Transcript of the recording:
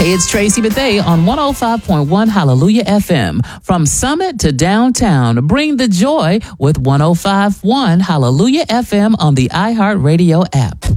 Hey, it's Tracy Bethea on 105.1 Hallelujah FM. From Summit to downtown, bring the joy with 105.1 Hallelujah FM on the iHeartRadio app.